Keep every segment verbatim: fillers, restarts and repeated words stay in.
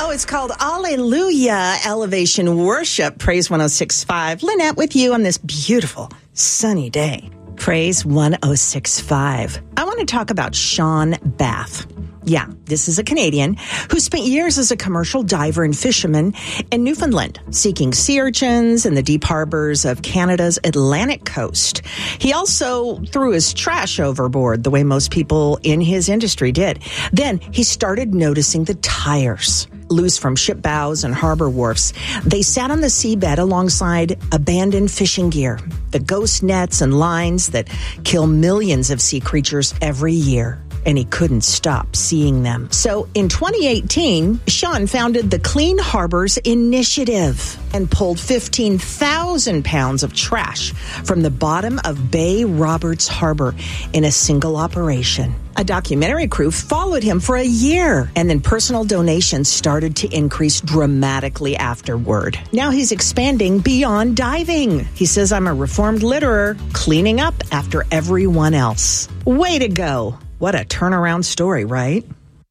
show. It's called Alleluia Elevation Worship. Praise one oh six point five. Lynette with you on this beautiful sunny day. Praise one oh six point five. I want to talk about Sean Bath. Yeah, this is a Canadian who spent years as a commercial diver and fisherman in Newfoundland, seeking sea urchins in the deep harbors of Canada's Atlantic coast. He also threw his trash overboard the way most people in his industry did. Then he started noticing the tires loose from ship bows and harbor wharfs. They sat on the seabed alongside abandoned fishing gear, the ghost nets and lines that kill millions of sea creatures every year. And he couldn't stop seeing them. So in twenty eighteen, Sean founded the Clean Harbors Initiative and pulled fifteen thousand pounds of trash from the bottom of Bay Roberts Harbor in a single operation. A documentary crew followed him for a year, and then personal donations started to increase dramatically afterward. Now he's expanding beyond diving. He says, "I'm a reformed litterer, cleaning up after everyone else." Way to go. What a turnaround story, right?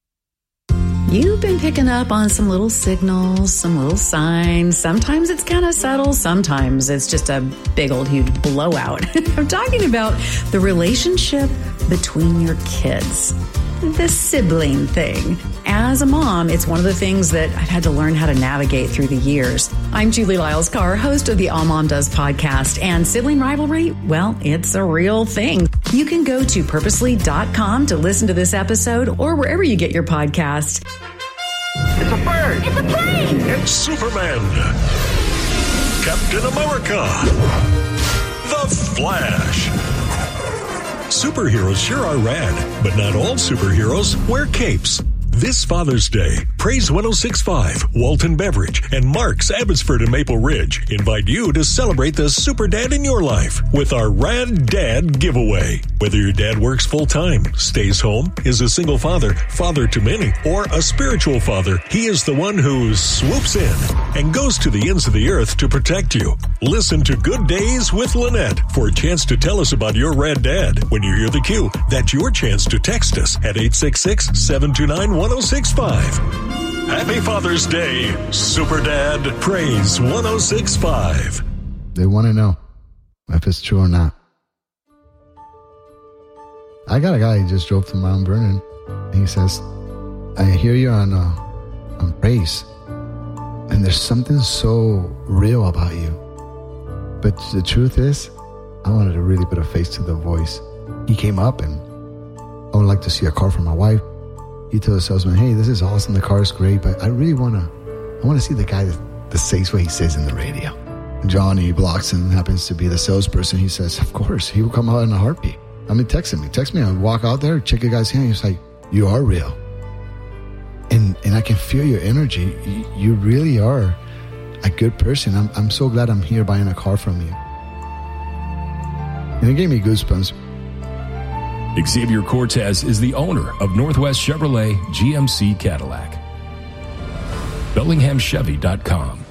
You've been picking up on some little signals, some little signs. Sometimes it's kind of subtle. Sometimes it's just a big old huge blowout. I'm talking about the relationship between your kids, the sibling thing. As a mom, it's one of the things that I've had to learn how to navigate through the years. I'm Julie Lyles-Carr, host of the All Mom Does podcast, and sibling rivalry, well, it's a real thing. You can go to purposely dot com to listen to this episode or wherever you get your podcast. It's a bird! It's a plane! It's Superman! Captain America! The Flash! Superheroes sure are rad, but not all superheroes wear capes. This Father's Day, Praise one oh six point five, Walton Beverage, and Mark's Abbotsford and Maple Ridge invite you to celebrate the super dad in your life with our Rad Dad giveaway. Whether your dad works full-time, stays home, is a single father, father to many, or a spiritual father, he is the one who swoops in and goes to the ends of the earth to protect you. Listen to Good Days with Lynette for a chance to tell us about your Rad Dad. When you hear the cue, that's your chance to text us at eight six six, seven two nine, one oh six five. Happy Father's Day, Super Dad. Praise one oh six point five. They want to know if it's true or not. I got a guy who just drove to Mount Vernon, and he says, I hear you on, uh, on Praise, and there's something so real about you. But the truth is, I wanted to really put a face to the voice. He came up, and I would like to see a car for my wife. He told the salesman, hey, this is awesome, the car is great, but I really want to I want to see the guy that, that says what he says in the radio. Johnny Blockson happens to be the salesperson. He says, of course, he will come out in a heartbeat. I mean, text me. Text me. I walk out there, check a guy's hand. He's like, you are real. And and I can feel your energy. You, you really are a good person. I'm, I'm so glad I'm here buying a car from you. And it gave me goosebumps. Xavier Cortez is the owner of Northwest Chevrolet G M C Cadillac. Bellingham Chevy dot com.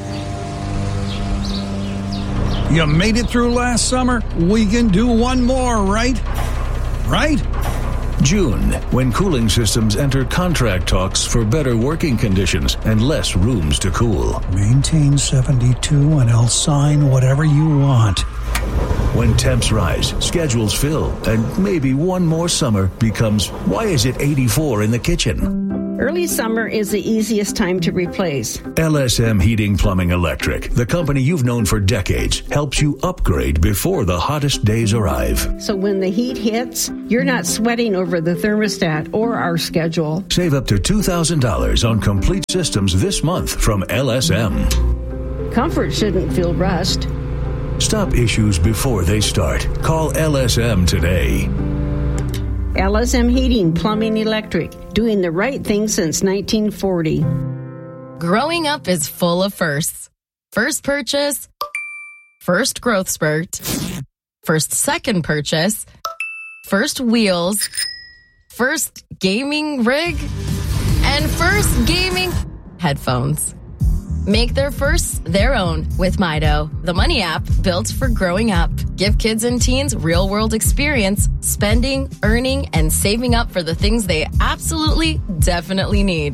You made it through last summer. We can do one more, right? Right? June, when cooling systems enter contract talks for better working conditions and less rooms to cool. Maintain seventy-two and I'll sign whatever you want. When temps rise, schedules fill, and maybe one more summer becomes, why is it eighty-four in the kitchen? Early summer is the easiest time to replace. L S M Heating Plumbing Electric, the company you've known for decades, helps you upgrade before the hottest days arrive. So when the heat hits, you're not sweating over the thermostat or our schedule. Save up to two thousand dollars on complete systems this month from L S M. Comfort shouldn't feel rushed. Stop issues before they start. Call L S M today. L S M Heating, Plumbing, Electric, doing the right thing since nineteen forty. Growing up is full of firsts. First purchase, first growth spurt, first second purchase, first wheels, first gaming rig, and first gaming headphones. Make their firsts their own with Mido, the money app built for growing up. Give kids and teens real-world experience, spending, earning, and saving up for the things they absolutely, definitely need.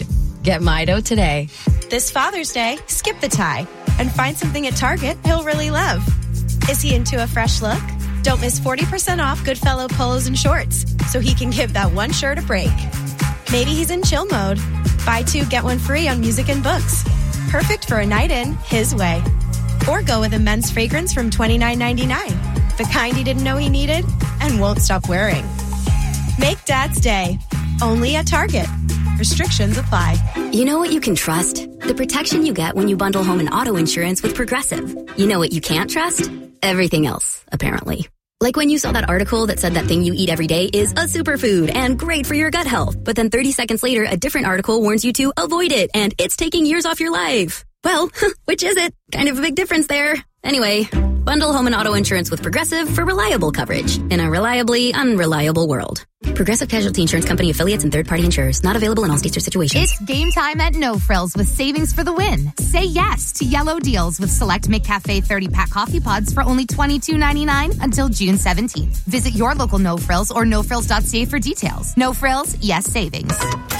Get Mido today. This Father's Day, skip the tie and find something at Target he'll really love. Is he into a fresh look? Don't miss forty percent off Goodfellow polos and shorts so he can give that one shirt a break. Maybe he's in chill mode. Buy two, get one free on music and books. Perfect for a night in his way. Or go with a men's fragrance from twenty-nine ninety-nine. The kind he didn't know he needed and won't stop wearing. Make Dad's Day. Only at Target. Restrictions apply. You know what you can trust? The protection you get when you bundle home and auto insurance with Progressive. You know what you can't trust? Everything else, apparently. Like when you saw that article that said that thing you eat every day is a superfood and great for your gut health. But then thirty seconds later, a different article warns you to avoid it and it's taking years off your life. Well, which is it? Kind of a big difference there. Anyway, bundle home and auto insurance with Progressive for reliable coverage in a reliably unreliable world. Progressive Casualty Insurance Company affiliates and third-party insurers. Not available in all states or situations. It's game time at No Frills with savings for the win. Say yes to yellow deals with select McCafe thirty-pack coffee pods for only twenty-two ninety-nine until June seventeenth. Visit your local No Frills or no frills dot c a for details. No Frills, yes savings.